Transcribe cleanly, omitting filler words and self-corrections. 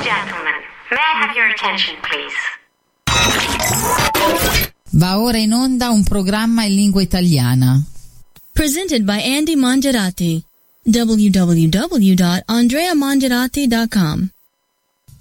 gentlemen, may I have your attention, please? Va ora in onda un programma in lingua italiana. Presented by Andy Mangerati. www.andreamangerati.com